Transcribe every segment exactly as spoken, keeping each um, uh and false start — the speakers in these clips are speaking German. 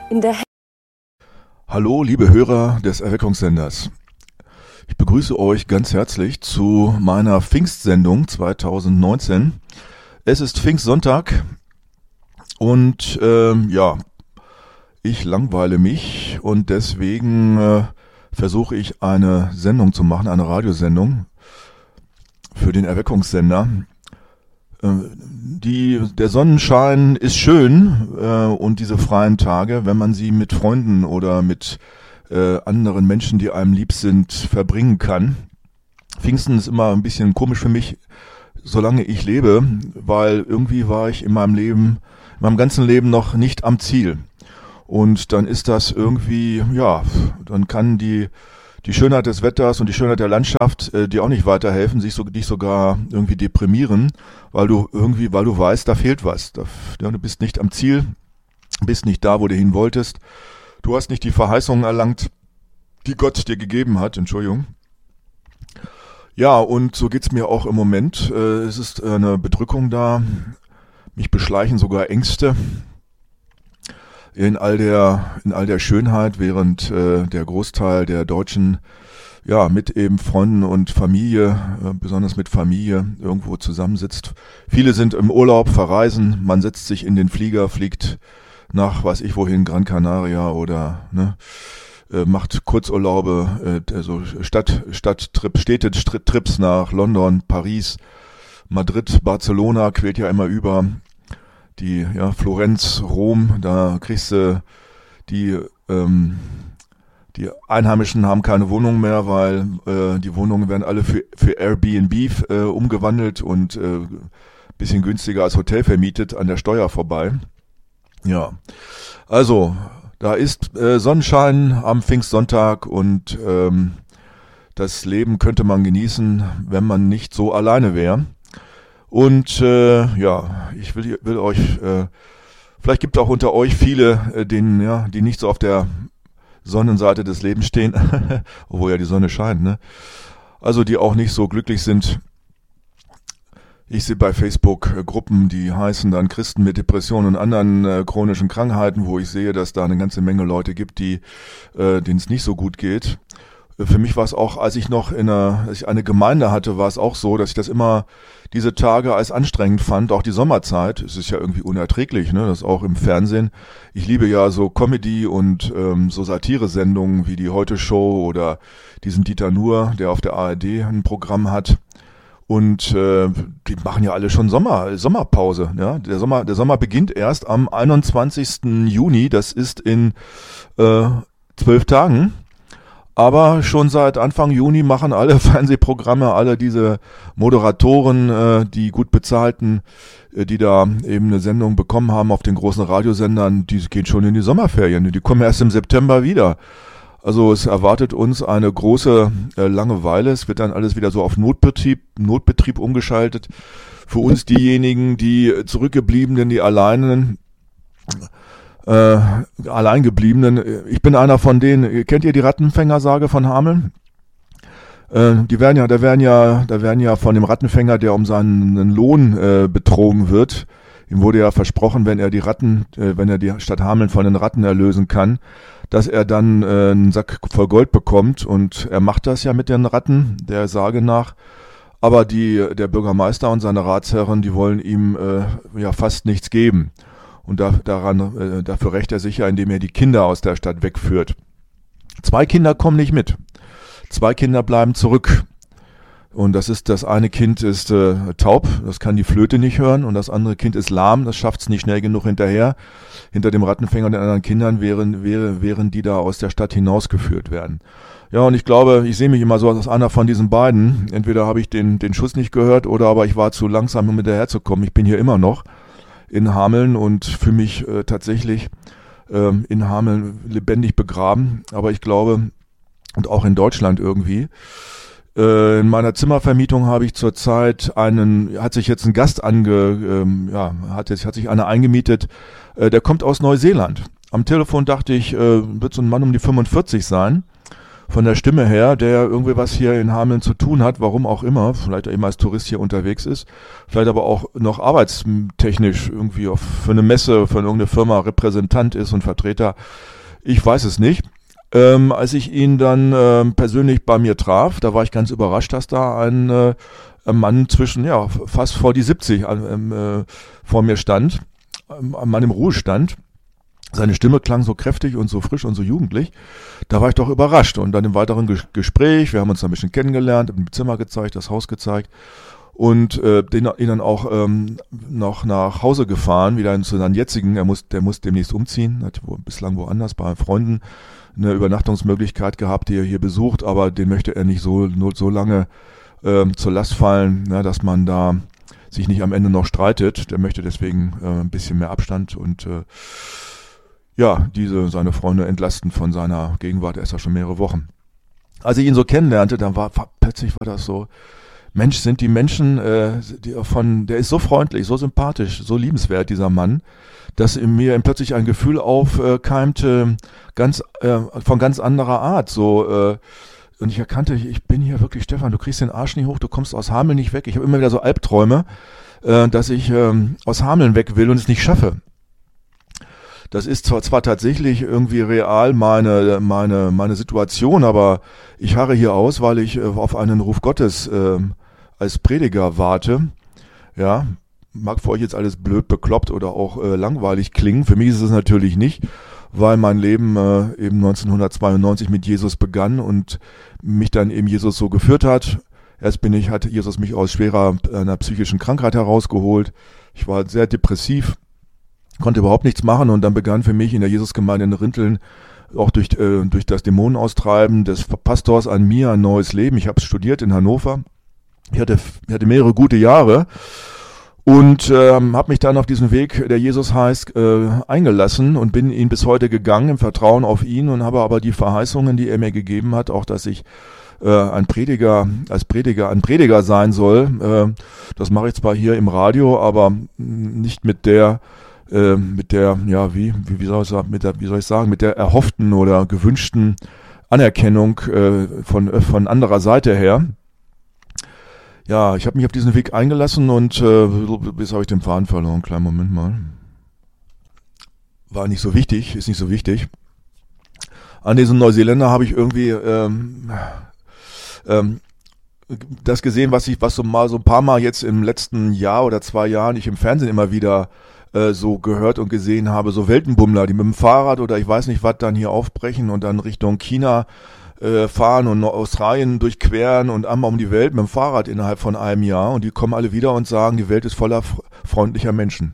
In der Hallo, liebe Hörer des Erweckungssenders. Ich begrüße euch ganz herzlich zu meiner Pfingstsendung zweitausendneunzehn. Es ist Pfingstsonntag und äh, ja, ich langweile mich und deswegen äh, versuche ich eine Sendung zu machen, eine Radiosendung für den Erweckungssender. Äh, die, der Sonnenschein ist schön äh, und diese freien Tage, wenn man sie mit Freunden oder mit äh, anderen Menschen, die einem lieb sind, verbringen kann. Pfingsten ist immer ein bisschen komisch für mich, solange ich lebe, weil irgendwie war ich in meinem Leben, in meinem ganzen Leben noch nicht am Ziel. Und dann ist das irgendwie, ja, dann kann die die Schönheit des Wetters und die Schönheit der Landschaft äh, dir auch nicht weiterhelfen, sich so, dich sogar irgendwie deprimieren, weil du irgendwie, weil du weißt, da fehlt was. Da, ja, du bist nicht am Ziel, bist nicht da, wo du hin wolltest. Du hast nicht die Verheißungen erlangt, die Gott dir gegeben hat. Entschuldigung. Ja, und so geht's mir auch im Moment. Äh, es ist eine Bedrückung da. Mich beschleichen sogar Ängste in all der in all der Schönheit, während äh, der Großteil der Deutschen ja mit eben Freunden und Familie, äh, besonders mit Familie irgendwo zusammensitzt. Viele sind im Urlaub, verreisen, man setzt sich in den Flieger, fliegt nach weiß ich wohin, Gran Canaria oder ne, äh, macht Kurzurlaube, äh, also Stadt Stadttrips, Städtetrips nach London, Paris, Madrid, Barcelona, quält ja immer über. Die, ja, Florenz, Rom, da kriegst du die, ähm, die Einheimischen haben keine Wohnung mehr, weil äh, die Wohnungen werden alle für, für Airbnb äh, umgewandelt und äh, bisschen günstiger als Hotel vermietet, an der Steuer vorbei. Ja, also da ist äh, Sonnenschein am Pfingstsonntag und ähm, das Leben könnte man genießen, wenn man nicht so alleine wäre. Und äh, ja, ich will, will euch, äh, vielleicht gibt es auch unter euch viele, äh, denen, ja, die nicht so auf der Sonnenseite des Lebens stehen, obwohl ja die Sonne scheint, ne? Also die auch nicht so glücklich sind. Ich sehe bei Facebook äh, Gruppen, die heißen dann Christen mit Depressionen und anderen äh, chronischen Krankheiten, wo ich sehe, dass da eine ganze Menge Leute gibt, die äh, denen es nicht so gut geht. Für mich war es auch, als ich noch in einer, als ich eine Gemeinde hatte, war es auch so, dass ich das immer diese Tage als anstrengend fand, auch die Sommerzeit. Es ist ja irgendwie unerträglich, ne? Das auch im Fernsehen. Ich liebe ja so Comedy und ähm, so Satire-Sendungen wie die Heute-Show oder diesen Dieter Nuhr, der auf der A R D ein Programm hat. Und äh, die machen ja alle schon Sommer, Sommerpause. Ja? Der Sommer, der Sommer beginnt erst am einundzwanzigsten Juni. Das ist in äh, zwölf Tagen. Aber schon seit Anfang Juni machen alle Fernsehprogramme, alle diese Moderatoren, äh, die gut bezahlten, äh, die da eben eine Sendung bekommen haben auf den großen Radiosendern, die gehen schon in die Sommerferien. Die kommen erst im September wieder. Also es erwartet uns eine große äh, Langeweile. Es wird dann alles wieder so auf Notbetrieb, Notbetrieb umgeschaltet. Für uns diejenigen, die zurückgebliebenen, die Alleinen, Äh, Alleingebliebenen. Ich bin einer von denen, kennt ihr die Rattenfängersage von Hameln? Äh, die werden ja, da werden ja, da werden ja von dem Rattenfänger, der um seinen Lohn äh, betrogen wird, ihm wurde ja versprochen, wenn er die Ratten, äh, wenn er die Stadt Hameln von den Ratten erlösen kann, dass er dann äh, einen Sack voll Gold bekommt, und er macht das ja mit den Ratten, der Sage nach. Aber die, der Bürgermeister und seine Ratsherren, die wollen ihm äh, ja fast nichts geben. Und da, daran, äh, dafür rächt er sich ja, indem er die Kinder aus der Stadt wegführt. Zwei Kinder kommen nicht mit. Zwei Kinder bleiben zurück. Und das ist, das eine Kind ist äh, taub, das kann die Flöte nicht hören. Und das andere Kind ist lahm, das schafft es nicht schnell genug hinterher. Hinter dem Rattenfänger und den anderen Kindern, während, während, während die da aus der Stadt hinausgeführt werden. Ja, und ich glaube, ich sehe mich immer so als einer von diesen beiden. Entweder habe ich den, den Schuss nicht gehört, oder aber ich war zu langsam, um hinterherzukommen. Ich bin hier immer noch in Hameln und fühle mich äh, tatsächlich ähm, in Hameln lebendig begraben. Aber ich glaube, und auch in Deutschland irgendwie, äh, in meiner Zimmervermietung habe ich zurzeit einen, hat sich jetzt ein Gast ange, ähm, ja, hat jetzt, hat sich einer eingemietet, äh, der kommt aus Neuseeland. Am Telefon dachte ich, äh, wird so ein Mann um die fünfundvierzig sein. von der Stimme her, der irgendwie was hier in Hameln zu tun hat, warum auch immer, vielleicht eben als Tourist hier unterwegs ist, vielleicht aber auch noch arbeitstechnisch irgendwie auf, für eine Messe, für irgendeine Firma Repräsentant ist und Vertreter. Ich weiß es nicht. Ähm, als ich ihn dann ähm, persönlich bei mir traf, da war ich ganz überrascht, dass da ein, äh, ein Mann zwischen, ja, fast vor die siebzig ähm, äh, vor mir stand, ähm, ein Mann im Ruhestand. Seine Stimme klang so kräftig und so frisch und so jugendlich. Da war ich doch überrascht. Und dann im weiteren Ges- Gespräch, wir haben uns ein bisschen kennengelernt, im Zimmer gezeigt, das Haus gezeigt und äh, den, ihn dann auch ähm, noch nach Hause gefahren, wieder zu seinem jetzigen, er muss, der muss demnächst umziehen, hat wo, bislang woanders bei Freunden eine Übernachtungsmöglichkeit gehabt, die er hier besucht, aber den möchte er nicht so, nur so lange ähm, zur Last fallen, ne, dass man da sich nicht am Ende noch streitet. Der möchte deswegen äh, ein bisschen mehr Abstand und äh, ja, diese seine Freunde entlasten von seiner Gegenwart erst ja schon mehrere Wochen. Als ich ihn so kennenlernte, dann war, war plötzlich war das so, Mensch, sind die Menschen, äh, die von, der ist so freundlich, so sympathisch, so liebenswert, dieser Mann, dass in mir plötzlich ein Gefühl aufkeimte, ganz, äh, von ganz anderer Art, so, äh, und ich erkannte, ich bin hier wirklich, Stefan, du kriegst den Arsch nicht hoch, du kommst aus Hameln nicht weg. Ich habe immer wieder so Albträume, äh, dass ich ähm, aus Hameln weg will und es nicht schaffe. Das ist zwar, zwar tatsächlich irgendwie real meine, meine, meine Situation, aber ich harre hier aus, weil ich äh, auf einen Ruf Gottes äh, als Prediger warte. Ja, mag für euch jetzt alles blöd, bekloppt oder auch äh, langweilig klingen. Für mich ist es natürlich nicht, weil mein Leben äh, eben neunzehnhundertzweiundneunzig mit Jesus begann und mich dann eben Jesus so geführt hat. Erst bin ich, hat Jesus mich aus schwerer einer psychischen Krankheit herausgeholt. Ich war sehr depressiv, konnte überhaupt nichts machen und dann begann für mich in der Jesusgemeinde in Rinteln auch durch, äh, durch das Dämonenaustreiben des Pastors an mir ein neues Leben. Ich habe studiert in Hannover. Ich hatte, ich hatte mehrere gute Jahre und ähm, habe mich dann auf diesen Weg, der Jesus heißt, äh, eingelassen und bin ihn bis heute gegangen im Vertrauen auf ihn und habe aber die Verheißungen, die er mir gegeben hat, auch dass ich äh, ein Prediger, als Prediger, ein Prediger sein soll. Äh, das mache ich zwar hier im Radio, aber nicht mit der äh, mit der, ja, wie, wie, wie soll ich sagen, mit der, wie soll ich sagen, mit der erhofften oder gewünschten Anerkennung äh, von, von anderer Seite her. Ja, ich habe mich auf diesen Weg eingelassen und äh, bis habe ich den Faden verloren. Kleinen Moment mal. War nicht so wichtig, ist nicht so wichtig. An diesen Neuseeländer habe ich irgendwie ähm, ähm, das gesehen, was ich, was so mal so ein paar Mal jetzt im letzten Jahr oder zwei Jahren ich im Fernsehen immer wieder äh, so gehört und gesehen habe, so Weltenbummler, die mit dem Fahrrad oder ich weiß nicht was dann hier aufbrechen und dann Richtung China äh, fahren und Australien durchqueren und einmal um die Welt mit dem Fahrrad innerhalb von einem Jahr und die kommen alle wieder und sagen, die Welt ist voller freundlicher Menschen.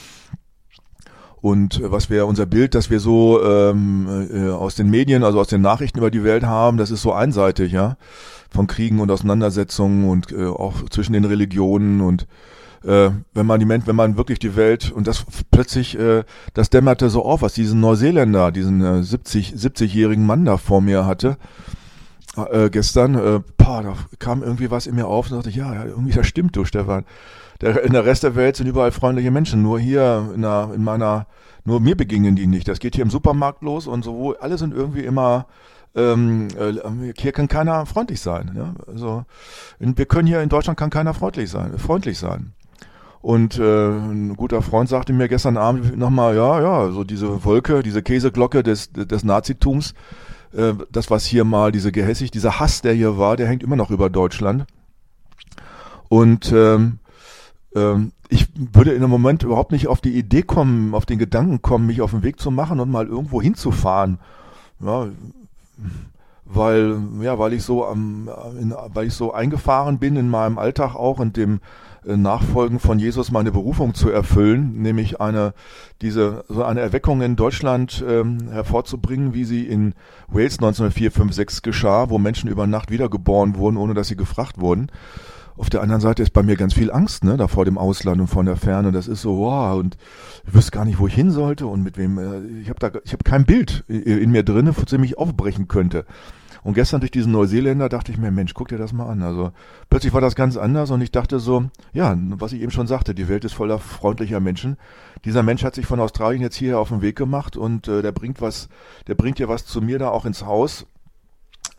Und was wir, unser Bild, das wir so ähm, äh, aus den Medien, also aus den Nachrichten über die Welt haben, das ist so einseitig, ja, von Kriegen und Auseinandersetzungen und äh, auch zwischen den Religionen und äh, wenn man die Mensch, wenn man wirklich die Welt und das plötzlich, äh, das dämmerte so auf, was diesen Neuseeländer, diesen äh, siebzig, siebzigjährigen Mann da vor mir hatte, äh, gestern, äh, pah, da kam irgendwie was in mir auf und dachte ich, ja, ja, irgendwie das stimmt, du Stefan. Der, in der Rest der Welt sind überall freundliche Menschen, nur hier in, der, in meiner, nur mir begegnen die nicht. Das geht hier im Supermarkt los und so, alle sind irgendwie immer, ähm, äh, hier kann keiner freundlich sein. Ja? Also in, wir können hier in Deutschland kann keiner freundlich sein, freundlich sein. Und äh, ein guter Freund sagte mir gestern Abend nochmal, ja, ja, so diese Wolke, diese Käseglocke des, des Nazitums, äh, das was hier mal, diese gehässig, dieser Hass, der hier war, der hängt immer noch über Deutschland. Und ähm, ähm, ich würde in einem Moment überhaupt nicht auf die Idee kommen, auf den Gedanken kommen, mich auf den Weg zu machen und mal irgendwo hinzufahren. Ja, weil, ja, weil ich so am, in, weil ich so eingefahren bin in meinem Alltag auch und dem äh, Nachfolgen von Jesus meine Berufung zu erfüllen, nämlich eine, diese, so eine Erweckung in Deutschland ähm, hervorzubringen, wie sie in Wales neunzehnhundertvier, fünf, sechs geschah, wo Menschen über Nacht wiedergeboren wurden, ohne dass sie gefragt wurden. Auf der anderen Seite ist bei mir ganz viel Angst, ne, da vor dem Ausland und von der Ferne. Das ist so, wow, und ich wüsste gar nicht, wo ich hin sollte und mit wem. Äh, ich habe da, ich habe kein Bild in mir drinne, von dem ich aufbrechen könnte. Und gestern durch diesen Neuseeländer dachte ich mir, Mensch, guck dir das mal an. Also plötzlich war das ganz anders und ich dachte so, ja, was ich eben schon sagte, die Welt ist voller freundlicher Menschen. Dieser Mensch hat sich von Australien jetzt hier auf den Weg gemacht und äh, der bringt was, der bringt ja was zu mir da auch ins Haus.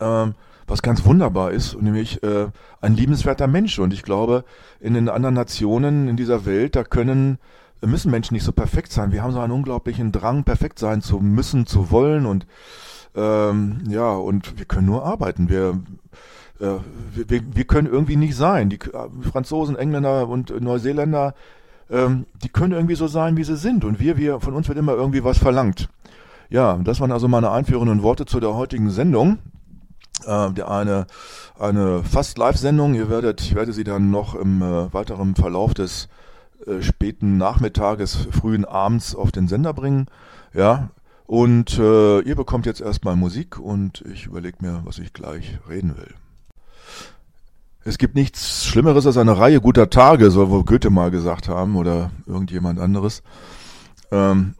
ähm, was ganz wunderbar ist, nämlich äh, ein liebenswerter Mensch. Und ich glaube, in den anderen Nationen in dieser Welt, da können müssen Menschen nicht so perfekt sein. Wir haben so einen unglaublichen Drang, perfekt sein zu müssen, zu wollen und ähm, ja, und wir können nur arbeiten. Wir, äh, wir, wir können irgendwie nicht sein. Die Franzosen, Engländer und Neuseeländer, ähm, die können irgendwie so sein, wie sie sind. Und wir, wir, von uns wird immer irgendwie was verlangt. Ja, das waren also meine einführenden Worte zu der heutigen Sendung. Äh, der eine, eine fast Live-Sendung. Ihr werdet, ich werde sie dann noch im äh, weiteren Verlauf des äh, späten Nachmittages, frühen Abends auf den Sender bringen. Ja, und äh, ihr bekommt jetzt erstmal Musik und ich überlege mir, was ich gleich reden will. Es gibt nichts Schlimmeres als eine Reihe guter Tage, soll wohl Goethe mal gesagt haben oder irgendjemand anderes. Ähm,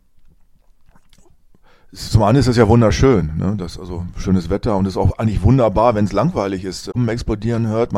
Zum einen ist es ja wunderschön, ne? Das ist also schönes Wetter und es ist auch eigentlich wunderbar, wenn es langweilig ist. Explodieren hört,